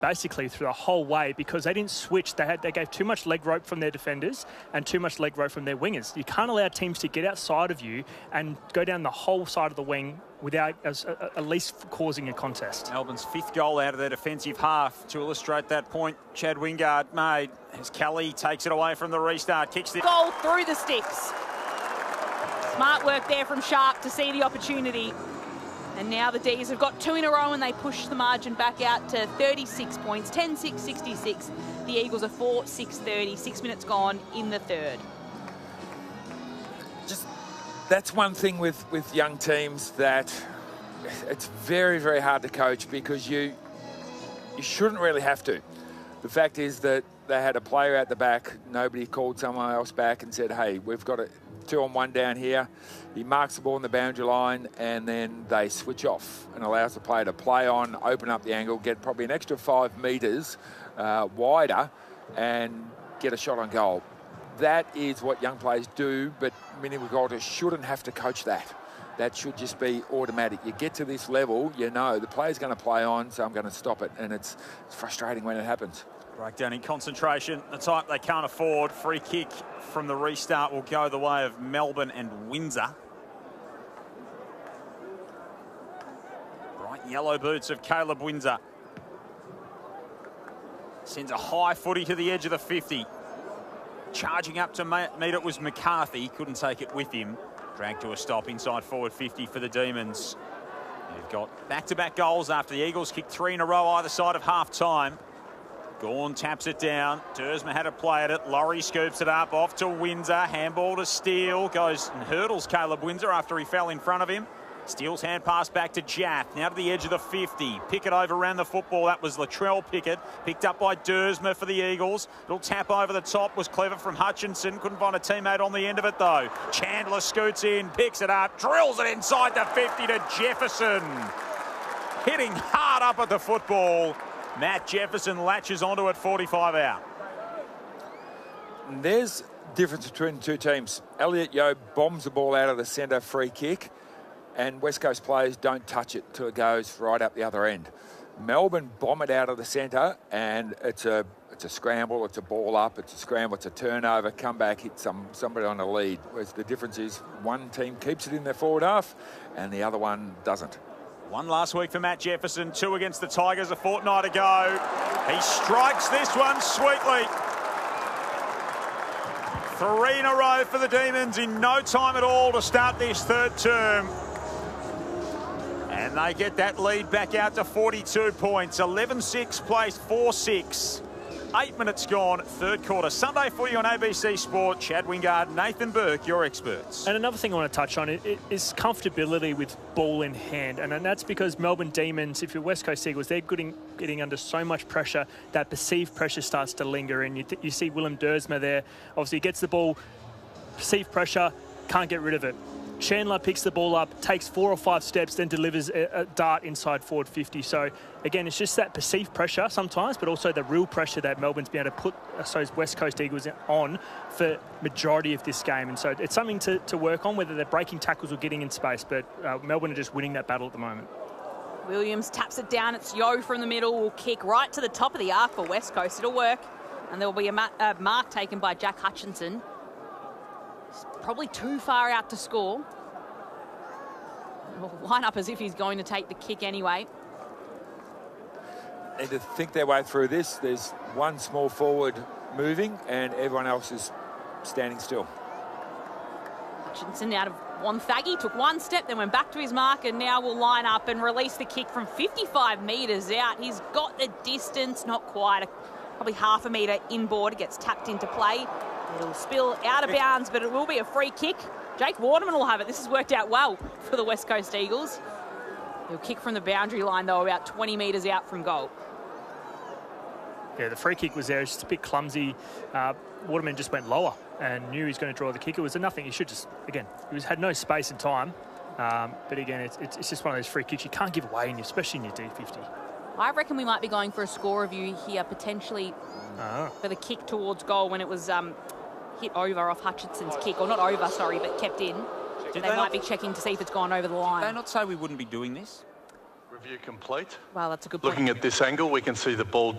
basically through the whole way because they didn't switch. They gave too much leg rope from their defenders and too much leg rope from their wingers. You can't allow teams to get outside of you and go down the whole side of the wing without at least causing a contest. Melbourne's 5th goal out of their defensive half. To illustrate that point, Chad Wingard made as Kelly takes it away from the restart. Kicks the goal through the sticks. Smart work there from Sharp to see the opportunity. And now the D's have got 2 in a row and they push the margin back out to 36 points, 10-6, 66. The Eagles are 4-6-30, 6 minutes gone in the third. That's one thing with young teams that it's very, very hard to coach because you shouldn't really have to. The fact is that they had a player at the back, nobody called someone else back and said, hey, we've got a 2-on-1 down here. He marks the ball on the boundary line and then they switch off and allows the player to play on, open up the angle, get probably an extra 5 metres wider and get a shot on goal. That is what young players do, but many goaltenders shouldn't have to coach that. That should just be automatic. You get to this level, you know, the player's going to play on, so I'm going to stop it. And it's frustrating when it happens. Breakdown in concentration, the type they can't afford. Free kick from the restart will go the way of Melbourne and Windsor. Bright yellow boots of Caleb Windsor. Sends a high footy to the edge of the 50. Charging up to meet it was McCarthy. Couldn't take it with him. Dragged to a stop inside forward 50 for the Demons. They've got back-to-back goals after the Eagles kicked 3 in a row either side of half-time. Gawn taps it down. Dersma had a play at it. Laurie scoops it up. Off to Windsor. Handball to Steele. Goes and hurdles Caleb Windsor after he fell in front of him. Steele's hand pass back to Jaff. Now to the edge of the 50. Pickett overran the football. That was Latrell Pickett. Picked up by Dersma for the Eagles. Little tap over the top was clever from Hutchinson. Couldn't find a teammate on the end of it though. Chandler scoots in, picks it up, drills it inside the 50 to Jefferson. Hitting hard up at the football. Matt Jefferson latches onto it 45 out. There's difference between the two teams. Elliot Yeo bombs the ball out of the centre free kick and West Coast players don't touch it till it goes right up the other end. Melbourne bomb it out of the centre and it's a scramble, it's a ball up, it's a scramble, it's a turnover, come back, hit somebody on a lead. Whereas the difference is one team keeps it in their forward half and the other one doesn't. 1 last week for Matt Jefferson, 2 against the Tigers a fortnight ago. He strikes this one sweetly. 3 in a row for the Demons in no time at all to start this third term. And they get that lead back out to 42 points. 11-6 placed 4-6. 8 minutes gone, third quarter. Sunday footy on ABC Sport. Chad Wingard, Nathan Burke, your experts. And another thing I want to touch on is comfortability with ball in hand. And that's because Melbourne Demons, if you're West Coast Eagles, they're getting under so much pressure that perceived pressure starts to linger. And you see Willem Dersma there. Obviously, he gets the ball, perceived pressure, can't get rid of it. Chandler picks the ball up, takes 4 or 5 steps, then delivers a dart inside forward 50. So, again, it's just that perceived pressure sometimes, but also the real pressure that Melbourne's been able to put those West Coast Eagles on for majority of this game. And so it's something to work on, whether they're breaking tackles or getting in space. But Melbourne are just winning that battle at the moment. Williams taps it down. It's Yeo from the middle. Will kick right to the top of the arc for West Coast. It'll work. And there will be a mark taken by Jack Hutchinson. Probably too far out to score. We'll line up as if he's going to take the kick anyway. And to think their way through this, there's one small forward moving and everyone else is standing still. Hutchinson out of Wonthaggi, took 1 step, then went back to his mark and now will line up and release the kick from 55 metres out. He's got the distance, not quite, probably half a metre inboard. It gets tapped into play. It'll spill out of bounds, but it will be a free kick. Jake Waterman will have it. This has worked out well for the West Coast Eagles. He'll kick from the boundary line, though, about 20 metres out from goal. Yeah, the free kick was there. It's just a bit clumsy. Waterman just went lower and knew he was going to draw the kick. It was a nothing. He should just, again, had no space and time. But again, it's just one of those free kicks you can't give away, especially in your D50. I reckon we might be going for a score review here, potentially for the kick towards goal when it was hit over off Hutchinson's kick. Or not over, sorry, but kept in. They might be checking to see if it's gone over the line. Did they not say we wouldn't be doing this? Review complete. Well, that's a good point. Looking at this angle, we can see the ball